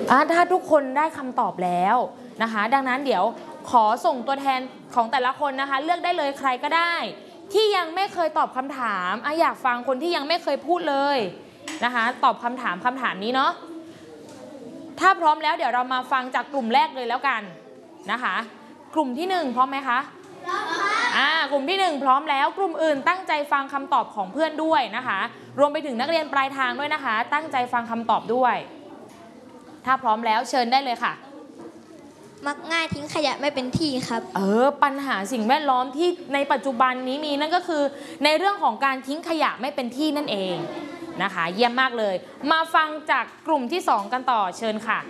ถ้าทุกคนได้คำตอบแล้วนะคะดังนั้นเดี๋ยวขอส่งตัวแทนของแต่ละคนนะคะเลือกได้เลยใครก็ได้ที่ยังไม่เคยตอบคำถามอยากฟังคนที่ยังไม่เคยพูดเลยนะคะตอบคำถามนี้เนาะถ้าพร้อมแล้วเดี๋ยวเรามาฟังจากกลุ่มแรกเลยแล้วกันนะคะกลุ่มที่1พร้อมไหมคะพร้อมค่ะกลุ่มที่1พร้อมแล้วกลุ่มอื่นตั้งใจฟังคำตอบของเพื่อนด้วยนะคะรวมไปถึงนักเรียนปลายทางด้วยนะคะตั้งใจฟังคำตอบด้วยถ้าพร้อมแล้วเชิญได้เลยค่ะมักง่ายทิ้งขยะไม่เป็นที่ครับปัญหาสิ่งแวดล้อมที่ในปัจจุบันนี้มีนั่นก็คือในเรื่องของการทิ้งขยะไม่เป็นที่นั่นเองนะคะเยี่ยมมากเลยมาฟังจากกลุ่มที่2กันต่อเชิญค่ะ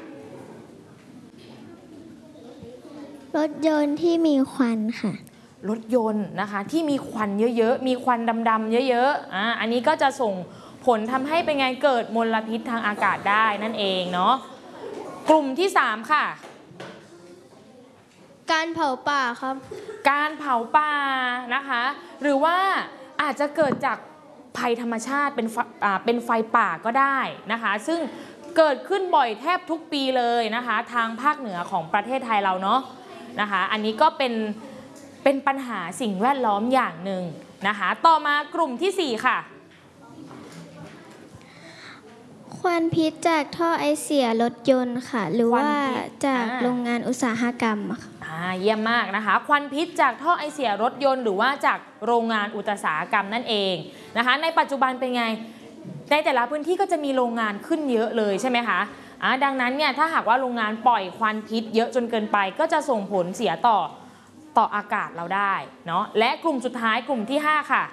รถยนต์ที่มีควันค่ะรถยนต์นะคะที่มีควันเยอะๆมีควันดำๆเยอะๆอันนี้ก็จะส่งผลทำให้เป็นไงเกิดมลพิษทางอากาศได้นั่นเองเนาะกลุ่มที่3ค่ะการเผาป่าครับการเผาป่านะคะหรือว่าอาจจะเกิดจากภัยธรรมชาติเป็นไฟป่าก็ได้นะคะซึ่งเกิดขึ้นบ่อยแทบทุกปีเลยนะคะทางภาคเหนือของประเทศไทยเราเนาะนะคะอันนี้ก็เป็นปัญหาสิ่งแวดล้อมอย่างหนึ่งนะคะต่อมากลุ่มที่4ค่ะควันพิษจากท่อไอเสียรถยนต์ค่ะหรือว่าจากโรงงานอุตสาหกรรมค่ะเยี่ยมมากนะคะควันพิษจากท่อไอเสียรถยนต์หรือว่าจากโรงงานอุตสาหกรรมนั่นเองนะคะในปัจจุบันเป็นไงในแต่ละพื้นที่ก็จะมีโรงงานขึ้นเยอะเลยใช่ไหมคะดังนั้นเนี่ยถ้าหากว่าโรงงานปล่อยควันพิษเยอะจนเกินไปก็จะส่งผลเสียต่ออากาศเราได้เนาะและกลุ่มสุดท้ายกลุ่มที่5ค่ะ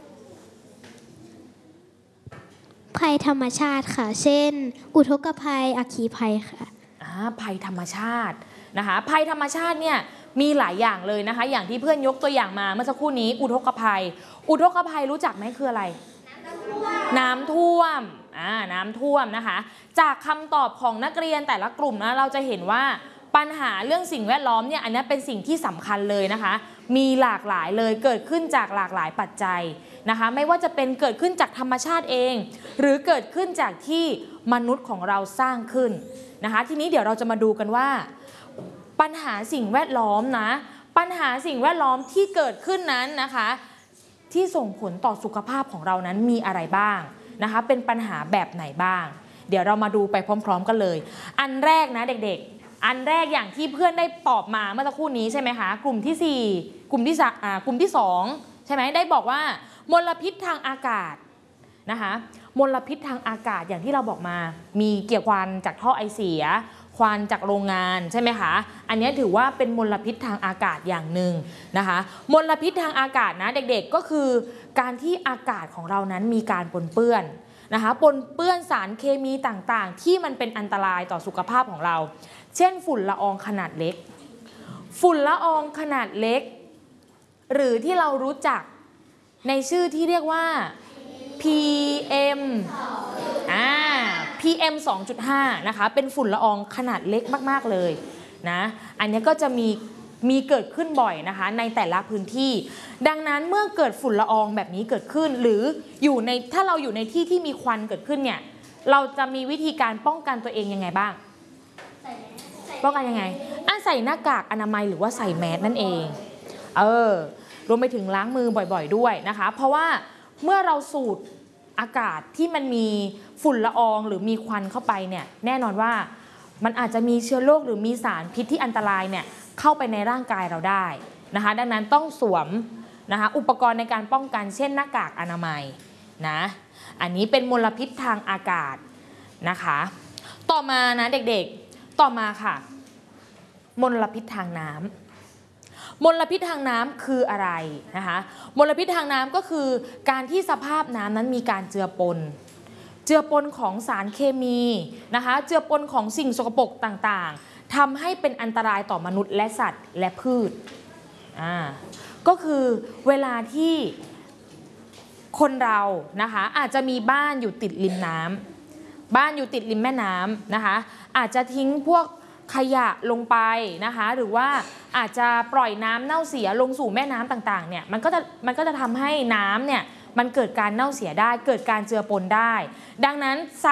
ภัยธรรมชาติค่ะเช่นอุทกภัยอัคคีภัยค่ะภัยธรรมชาตินะคะภัยธรรมชาติเนี่ยมีหลายอย่างเลยนะคะอย่างที่เพื่อนยกตัวอย่างมาเมื่อสักครู่นี้อุทกภัยรู้จักไหมคืออะไรน้ำท่วมน้ำท่วมนะคะจากคำตอบของนักเรียนแต่ละกลุ่มนะเราจะเห็นว่าปัญหาเรื่องสิ่งแวดล้อมเนี่ยอันนี้เป็นสิ่งที่สำคัญเลยนะคะมีหลากหลายเลยเกิดขึ้นจากหลากหลายปัจจัยนะคะไม่ว่าจะเป็นเกิดขึ้นจากธรรมชาติเองหรือเกิดขึ้นจากที่มนุษย์ของเราสร้างขึ้นนะคะทีนี้เดี๋ยวเราจะมาดูกันว่าปัญหาสิ่งแวดล้อมนะปัญหาสิ่งแวดล้อมที่เกิดขึ้นนั้นนะคะที่ส่งผลต่อสุขภาพของเรานั้นมีอะไรบ้างนะคะเป็นปัญหาแบบไหนบ้างเดี๋ยวเรามาดูไปพร้อมๆกันเลยอันแรกนะเด็กๆอันแรกอย่างที่เพื่อนได้ตอบมาเมื่อสักครู่นี้ใช่ไหมคะกลุ่มที่4กลุ่มที่2ใช่ไหมได้บอกว่ามลพิษทางอากาศนะคะมลพิษทางอากาศอย่างที่เราบอกมามีเกี่ยวกับควันจากท่อไอเสียควันจากโรงงานใช่ไหมคะอันนี้ถือว่าเป็นมลพิษทางอากาศอย่างหนึ่งนะคะมลพิษทางอากาศนะเด็กๆก็คือการที่อากาศของเรานั้นมีการปนเปื้อนนะคะปนเปื้อนสารเคมีต่างๆที่มันเป็นอันตรายต่อสุขภาพของเราเช่นฝุ่นละอองขนาดเล็กฝุ่นละอองขนาดเล็กหรือที่เรารู้จักในชื่อที่เรียกว่า PM PM 2.5 นะคะเป็นฝุ่นละอองขนาดเล็กมากๆเลยนะอันนี้ก็จะมีเกิดขึ้นบ่อยนะคะในแต่ละพื้นที่ดังนั้นเมื่อเกิดฝุ่นละอองแบบนี้เกิดขึ้นหรือถ้าเราอยู่ในที่ที่มีควันเกิดขึ้นเนี่ยเราจะมีวิธีการป้องกันตัวเองยังไงบ้างป้องกันยังไงใส่หน้ากากอนามัยหรือว่าใส่แมสนั่นเองรวมไปถึงล้างมือบ่อยๆด้วยนะคะเพราะว่าเมื่อเราสูดอากาศที่มันมีฝุ่นละอองหรือมีควันเข้าไปเนี่ยแน่นอนว่ามันอาจจะมีเชื้อโรคหรือมีสารพิษที่อันตรายเนี่ยเข้าไปในร่างกายเราได้นะคะดังนั้นต้องสวมนะคะอุปกรณ์ในการป้องกันเช่นหน้ากากอนามัยนะอันนี้เป็นมลพิษทางอากาศนะคะต่อมานะเด็กๆต่อมาค่ะมลพิษทางน้ำมลพิษทางน้ำคืออะไรนะคะมลพิษทางน้ำก็คือการที่สภาพน้ำนั้นมีการเจือปนของสารเคมีนะคะเจือปนของสิ่งสกปรกต่างๆทำให้เป็นอันตรายต่อมนุษย์และสัตว์และพืชก็คือเวลาที่คนเรานะคะอาจจะมีบ้านอยู่ติดริมน้ำบ้านอยู่ติดริมแม่น้ำนะคะอาจจะทิ้งพวกขยะลงไปนะคะหรือว่าอาจจะปล่อยน้ำเน่าเสียลงสู่แม่น้ำต่างๆเนี่ยมันก็จะทำให้น้ำเนี่ยมันเกิดการเน่าเสียได้เกิดการเจือปนได้ดังนั้น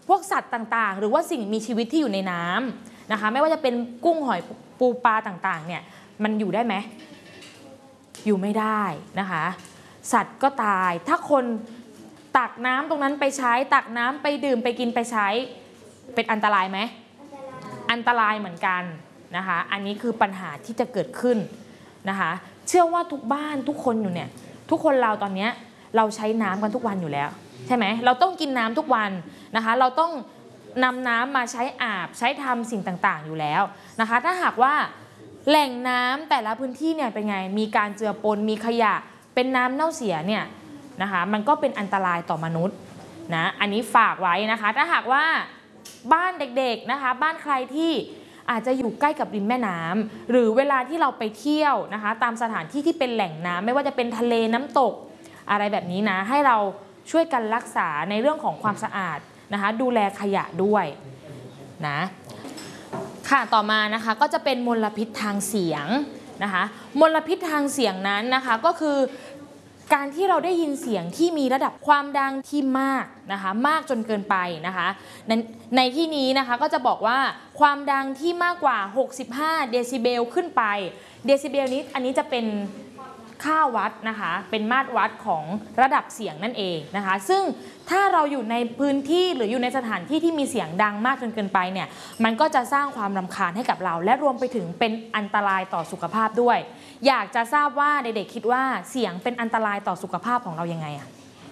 พวกสัตว์ต่างๆหรือว่าสิ่งมีชีวิตที่อยู่ในน้ำนะคะไม่ว่าจะเป็นกุ้งหอยปูปลาต่างๆเนี่ยมันอยู่ได้ไหมอยู่ไม่ได้นะคะสัตว์ก็ตายถ้าคนตักน้ำตรงนั้นไปใช้ตักน้ำไปดื่มไปกินไปใช้เป็นอันตรายไหมอันตรายเหมือนกันนะคะอันนี้คือปัญหาที่จะเกิดขึ้นนะคะเชื่อว่าทุกบ้านทุกคนอยู่เนี่ยทุกคนเราตอนนี้เราใช้น้ำกันทุกวันอยู่แล้วใช่ไหมเราต้องกินน้ำทุกวันนะคะเราต้องนำน้ำมาใช้อาบใช้ทำสิ่งต่างๆอยู่แล้วนะคะถ้าหากว่าแหล่งน้ำแต่ละพื้นที่เนี่ยเป็นไงมีการเจือปนมีขยะเป็นน้ำเน่าเสียเนี่ยนะคะมันก็เป็นอันตรายต่อมนุษย์นะอันนี้ฝากไว้นะคะถ้าหากว่าบ้านเด็กๆนะคะบ้านใครที่อาจจะอยู่ใกล้กับริมแม่น้ำหรือเวลาที่เราไปเที่ยวนะคะตามสถานที่ที่เป็นแหล่งน้ำไม่ว่าจะเป็นทะเลน้ำตกอะไรแบบนี้นะให้เราช่วยกันรักษาในเรื่องของความสะอาดนะคะดูแลขยะด้วยนะค่ะต่อมานะคะก็จะเป็นมลพิษทางเสียงนะคะมลพิษทางเสียงนั้นนะคะก็คือการที่เราได้ยินเสียงที่มีระดับความดังที่มากนะคะมากจนเกินไปนะคะในที่นี้นะคะก็จะบอกว่าความดังที่มากกว่า65เดซิเบลขึ้นไปเดซิเบลนี้อันนี้จะเป็นค่าวัดนะคะเป็นมาตรวัดของระดับเสียงนั่นเองนะคะซึ่งถ้าเราอยู่ในพื้นที่หรืออยู่ในสถานที่ที่มีเสียงดังมากจนเกินไปเนี่ยมันก็จะสร้างความรำคาญให้กับเราและรวมไปถึงเป็นอันตรายต่อสุขภาพด้วยอยากจะทราบว่าเด็กๆคิดว่าเสียงเป็นอันตรายต่อสุขภาพของเรายังไงอะ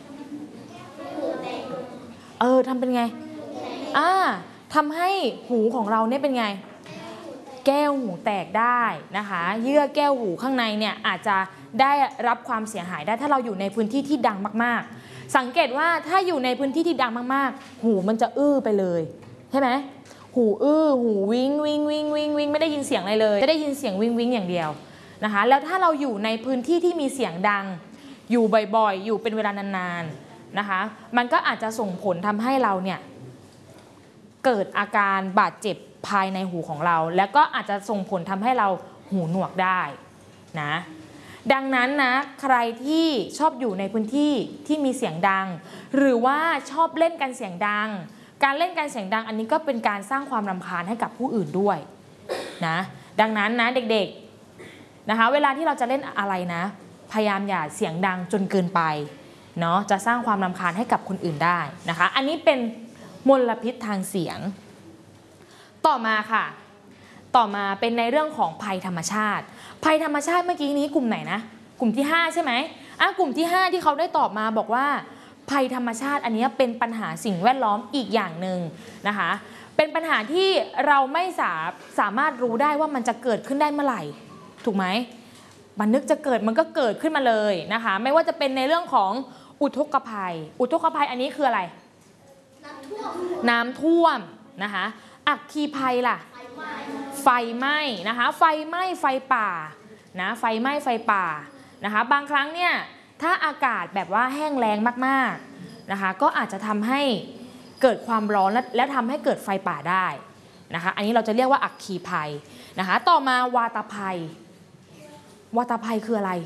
ทำเป็นไงทำให้หูของเราเนี่ยเป็นไงแก้วหูแตกได้นะคะเยื่อแก้วหูข้างในเนี่ยอาจจะได้รับความเสียหายได้ถ้าเราอยู่ในพื้นที่ที่ดังมากๆสังเกตว่าถ้าอยู่ในพื้นที่ที่ดังมากๆหูมันจะอื้อไปเลยใช่ไหมหูอื้อหูวิงวิงวิงวิงวิงไม่ได้ยินเสียงอะไรเลยจะได้ยินเสียงวิงวิงอย่างเดียวนะคะแล้วถ้าเราอยู่ในพื้นที่ที่มีเสียงดังอยู่บ่อยๆอยู่เป็นเวลานานๆนะคะมันก็อาจจะส่งผลทำให้เราเนี่ยเกิดอาการบาดเจ็บภายในหูของเราแล้วก็อาจจะส่งผลทำให้เราหูหนวกได้นะดังนั้นนะใครที่ชอบอยู่ในพื้นที่ที่มีเสียงดังหรือว่าชอบเล่นกันเสียงดังการเล่นกันเสียงดังอันนี้ก็เป็นการสร้างความรำคาญให้กับผู้อื่นด้วยนะดังนั้นนะเด็กๆนะคะเวลาที่เราจะเล่นอะไรนะพยายามอย่าเสียงดังจนเกินไปเนาะจะสร้างความรำคาญให้กับคนอื่นได้นะคะอันนี้เป็นมลพิษทางเสียงต่อมาค่ะต่อมาเป็นในเรื่องของภัยธรรมชาติภัยธรรมชาติเมื่อกี้นี้กลุ่มไหนนะกลุ่มที่5ใช่ไหมกลุ่มที่5ที่เขาได้ตอบมาบอกว่าภัยธรรมชาติอันนี้เป็นปัญหาสิ่งแวดล้อมอีกอย่างหนึ่งนะคะเป็นปัญหาที่เราไม่สามารถรู้ได้ว่ามันจะเกิดขึ้นได้เมื่อไหร่ถูกไหมมันนึกจะเกิดมันก็เกิดขึ้นมาเลยนะคะไม่ว่าจะเป็นในเรื่องของอุทกภัยอุทกภัยอันนี้คืออะไรน้ำท่วมนะคะอัคคีภัยล่ะไฟไหม้นะคะไฟไหม้ไฟป่านะไฟไหม้ไฟป่านะคะบางครั้งเนี่ยถ้าอากาศแบบว่าแห้งแล้งมากๆนะคะก็อาจจะทำให้เกิดความร้อนและทำให้เกิดไฟป่าได้นะคะอันนี้เราจะเรียกว่าอัคคีภัยนะคะต่อมาวาตภัยวาตภัยคืออะไร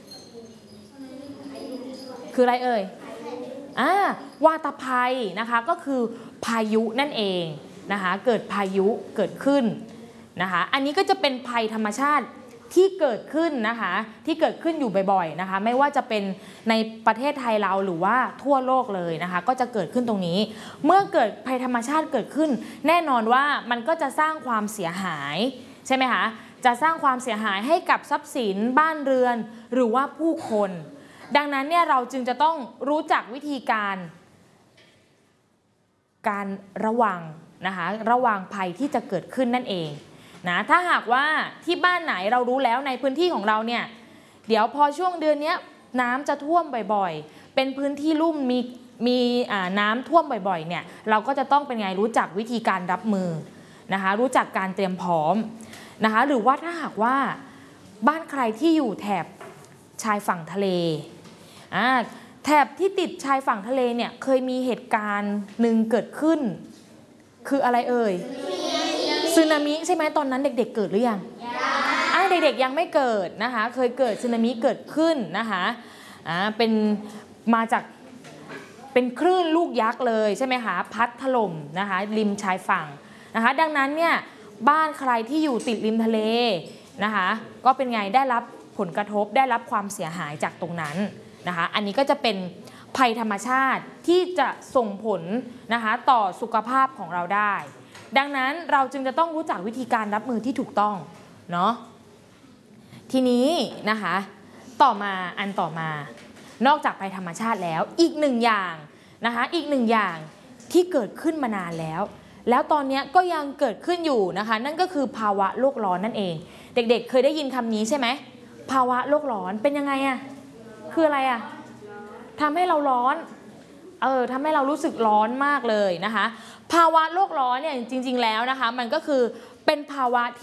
คืออะไรเอ่ยวาตภัยนะคะก็คือพายุนั่นเองนะคะเกิดพายุเกิดขึ้นนะคะอันนี้ก็จะเป็นภัยธรรมชาติที่เกิดขึ้นนะคะที่เกิดขึ้นอยู่บ่อยๆนะคะไม่ว่าจะเป็นในประเทศไทยเราหรือว่าทั่วโลกเลยนะคะก็จะเกิดขึ้นตรงนี้เมื่อเกิดภัยธรรมชาติเกิดขึ้นแน่นอนว่ามันก็จะสร้างความเสียหายใช่ไหมคะจะสร้างความเสียหายให้กับทรัพย์สินบ้านเรือนหรือว่าผู้คนดังนั้นเนี่ยเราจึงจะต้องรู้จักวิธีการระวังนะคะระวังภัยที่จะเกิดขึ้นนั่นเองนะถ้าหากว่าที่บ้านไหนเรารู้แล้วในพื้นที่ของเราเนี่ยเดี๋ยวพอช่วงเดือนนี้น้ำจะท่วมบ่อยๆเป็นพื้นที่ลุ่มมีน้ำท่วมบ่อยๆเนี่ยเราก็จะต้องเป็นไงรู้จักวิธีการรับมือนะคะรู้จักการเตรียมพร้อมนะคะหรือว่าถ้าหากว่าบ้านใครที่อยู่แถบชายฝั่งทะเลแถบที่ติดชายฝั่งทะเลเนี่ยเคยมีเหตุการณ์หนึ่งเกิดขึ้นคืออะไรเอ่ยสึนามิใช่ไหมตอนนั้นเด็กๆเกิดหรือยังเด็กๆยังไม่เกิดนะคะเคยเกิดสึนามิเกิดขึ้นนะคะเป็นเป็นคลื่นลูกยักษ์เลยใช่ไหมคะพัดถล่มนะคะริมชายฝั่งนะคะดังนั้นเนี่ยบ้านใครที่อยู่ติดริมทะเลนะคะก็เป็นไงได้รับผลกระทบได้รับความเสียหายจากตรงนั้นนะคะอันนี้ก็จะเป็นภัยธรรมชาติที่จะส่งผลนะคะต่อสุขภาพของเราได้ดังนั้นเราจึงจะต้องรู้จักวิธีการรับมือที่ถูกต้องเนาะทีนี้นะคะต่อมานอกจากภัยธรรมชาติแล้วอีกหนึ่งอย่างนะคะอีกหนึ่งอย่างที่เกิดขึ้นมานานแล้วตอนนี้ก็ยังเกิดขึ้นอยู่นะคะนั่นก็คือภาวะโลกร้อนนั่นเองเด็กๆเคยได้ยินคำนี้ใช่ไหมภาวะโลกร้อนเป็นยังไงอะคืออะไรอะทำให้เราร้อนทำให้เรารู้สึกร้อนมากเลยนะคะภาวะโลกร้อนเนี่ยจริงๆแล้วนะคะมันก็คือเป็นภาวะ